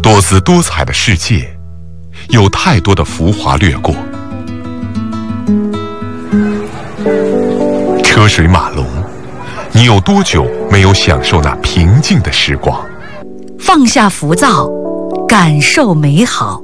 多姿多彩的世界，有太多的浮华掠过。车水马龙，你有多久没有享受那平静的时光？ 放下浮躁，感受美好。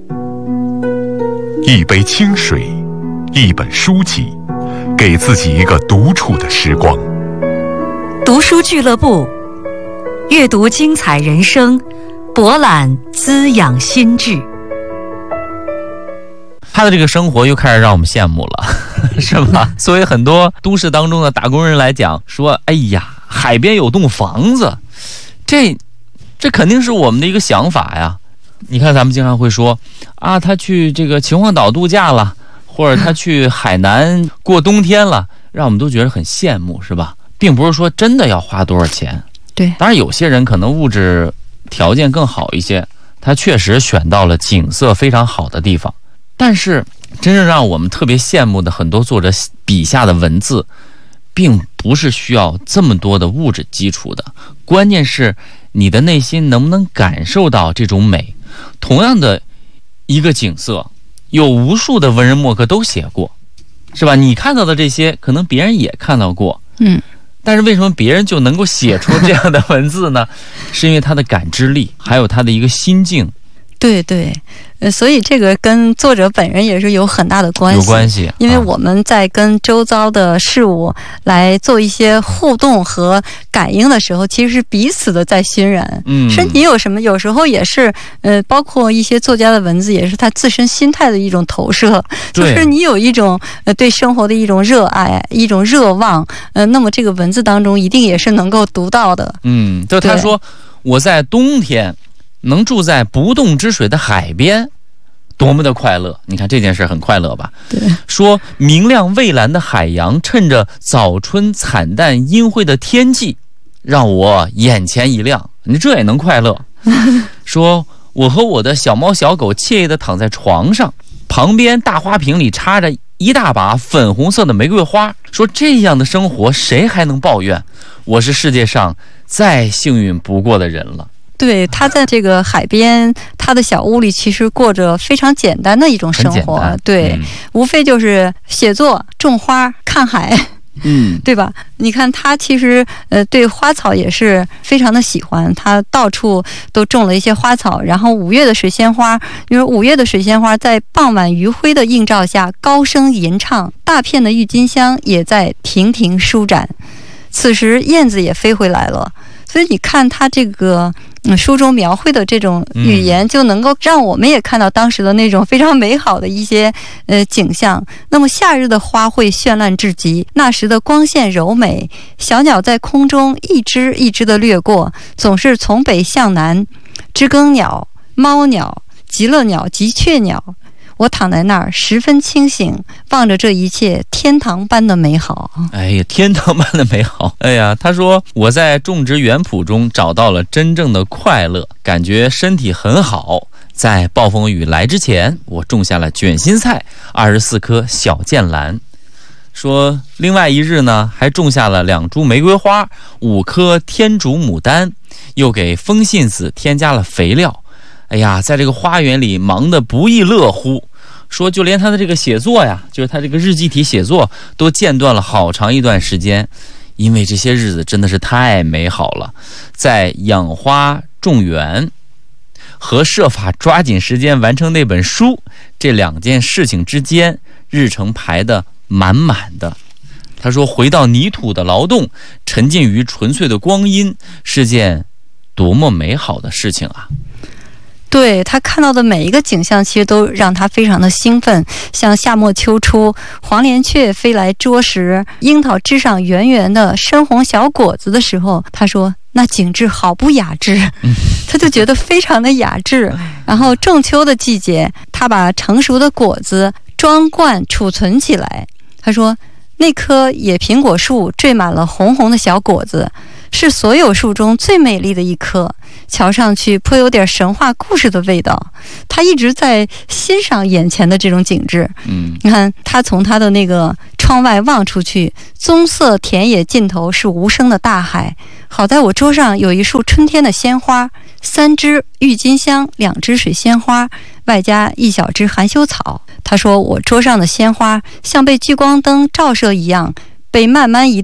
一杯清水，一本书籍，给自己一个独处的时光。 读书俱乐部，阅读精彩人生，博览滋养心智。 他的这个生活又开始让我们羡慕了，是吧？作为很多都市当中的打工人来讲，说哎呀，海边有栋房子，这肯定是我们的一个想法呀。你看咱们经常会说啊，他去这个秦皇岛度假了，或者他去海南过冬天了，让我们都觉得很羡慕，是吧？并不是说真的要花多少钱。 对， 当然有些人可能物质条件更好一些，他确实选到了景色非常好的地方。但是真正让我们特别羡慕的很多作者笔下的文字，并不是需要这么多的物质基础的，关键是你的内心能不能感受到这种美。同样的一个景色，有无数的文人墨客都写过，是吧？你看到的这些可能别人也看到过，但是为什么别人就能够写出这样的文字呢？是因为他的感知力，还有他的一个心境。 对对，所以这个跟作者本人也是有很大的关系。 有关系， 因为我们在跟周遭的事物来做一些互动和感应的时候，其实是彼此的在熏染。身体有什么，有时候也是，包括一些作家的文字，也是他自身心态的一种投射。就是你有一种对生活的一种热爱，一种热望，那么这个文字当中一定也是能够读到的。 就他说我在冬天能住在不动之水的海边，多么的快乐！你看这件事很快乐吧？ 对， 说明亮蔚蓝的海洋，趁着早春惨淡阴晦的天气，让我眼前一亮。你这也能快乐？说我和我的小猫小狗惬意地躺在床上，旁边大花瓶里插着一大把粉红色的玫瑰花。说这样的生活谁还能抱怨？我是世界上再幸运不过的人了。 对，他在这个海边，他的小屋里其实过着非常简单的一种生活。对，无非就是写作、种花、看海，对吧？你看他其实对花草也是非常的喜欢，他到处都种了一些花草。然后5月的水仙花，因为5月的水仙花在傍晚余晖的映照下高声吟唱，大片的郁金香也在亭亭舒展。此时燕子也飞回来了。所以你看他这个书中描绘的这种语言，就能够让我们也看到当时的那种非常美好的一些景象。那么夏日的花卉绚烂至极，那时的光线柔美，小鸟在空中一只一只的掠过，总是从北向南，知更鸟、猫鸟、极乐鸟、极雀鸟。我躺在那儿十分清醒，望着这一切天堂般的美好。 哎呀，天堂般的美好！哎呀，他说我在种植园圃中找到了真正的快乐，感觉身体很好。在暴风雨来之前，我种下了卷心菜24棵小剑兰。说另外一日呢，还种下了2株玫瑰花，5颗天竺牡丹，又给风信子添加了肥料。哎呀，在这个花园里忙得不亦乐乎。说就连他的这个写作呀，就是他这个日记体写作都间断了好长一段时间，因为这些日子真的是太美好了。在养花种园和设法抓紧时间完成那本书这2件事情之间，日程排得满满的。他说回到泥土的劳动，沉浸于纯粹的光阴，是件多么美好的事情啊。 对，他看到的每一个景象其实都让他非常的兴奋，像夏末秋初，黄连雀飞来啄食樱桃枝上圆圆的深红小果子的时候，他说那景致好不雅致，他就觉得非常的雅致。然后仲秋的季节，他把成熟的果子装罐储存起来，他说那棵野苹果树缀满了红红的小果子， 是所有树中最美丽的一棵，瞧上去颇有点神话故事的味道。他一直在欣赏眼前的这种景致。你看他从他的那个窗外望出去，棕色田野尽头是无声的大海。好在我桌上有一束春天的鲜花，3支郁金香，2支水仙花，外加1小支含羞草。他说我桌上的鲜花像被聚光灯照射一样，被慢慢移动